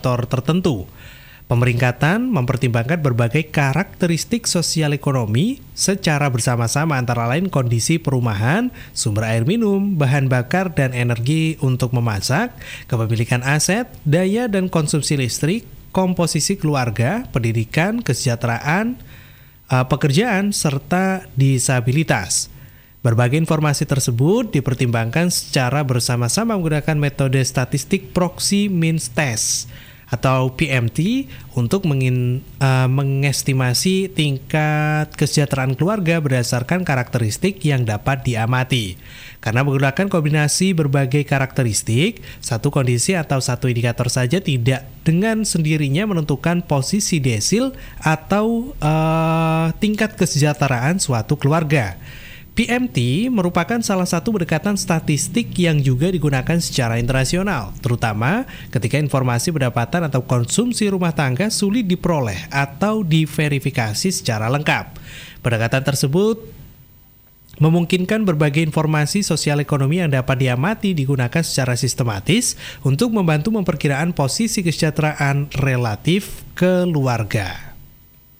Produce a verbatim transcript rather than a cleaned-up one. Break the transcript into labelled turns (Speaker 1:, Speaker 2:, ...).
Speaker 1: faktor tertentu. Pemeringkatan mempertimbangkan berbagai karakteristik sosial ekonomi secara bersama-sama, antara lain kondisi perumahan, sumber air minum, bahan bakar dan energi untuk memasak, kepemilikan aset, daya dan konsumsi listrik, komposisi keluarga, pendidikan, kesejahteraan, pekerjaan, serta disabilitas. Berbagai informasi tersebut dipertimbangkan secara bersama-sama menggunakan metode statistik proxy means test atau P M T untuk mengin, uh, mengestimasi tingkat kesejahteraan keluarga berdasarkan karakteristik yang dapat diamati. Karena menggunakan kombinasi berbagai karakteristik, satu kondisi atau satu indikator saja tidak dengan sendirinya menentukan posisi desil atau uh, tingkat kesejahteraan suatu keluarga. P M T merupakan salah satu pendekatan statistik yang juga digunakan secara internasional, terutama ketika informasi pendapatan atau konsumsi rumah tangga sulit diperoleh atau diverifikasi secara lengkap. Pendekatan tersebut memungkinkan berbagai informasi sosial ekonomi yang dapat diamati digunakan secara sistematis untuk membantu memperkiraan posisi kesejahteraan relatif keluarga.